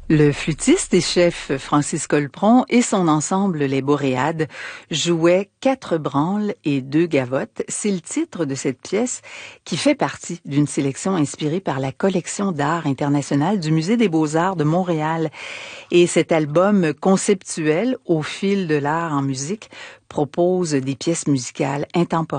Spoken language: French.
Le flûtiste et chef Francis Colpron et son ensemble Les Boréades jouaient 4 branles et 2 gavottes. C'est le titre de cette pièce qui fait partie d'une sélection inspirée par la collection d'art international du Musée des Beaux-Arts de Montréal. Et cet album conceptuel, Au fil de l'art en musique, propose des pièces musicales intemporelles